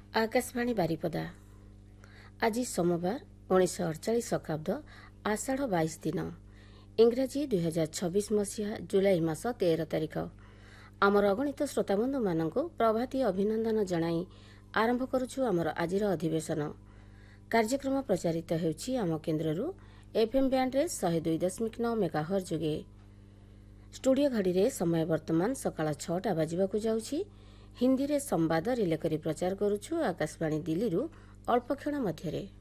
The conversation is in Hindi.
आकाशवाणी बारिपदा आज सोमवार 1948 शताब्द आषाढ़ 22 दिन इंग्राजी 2026 मसीहा जुलाई मास 13 तारिख आमर अगणित श्रोताबंधु मानक प्रभाती अभिनंदन जनाई आरंभ करुछु आमर आजिर अधिवेशन कार्यक्रम प्रचारित हेउछि आम केन्द्ररू एफएम बैंड रे 102.9 मेगाहर्ट्ज जोगे स्टूडियो घड़ी रे समय वर्तमान सकाळ 6टा बाजिबाकू जाउछि। हिंदी रे संवाद रिले करी प्रचार करुछु आकाशवाणी दिल्ली रु अल्प क्षण मध्यरे।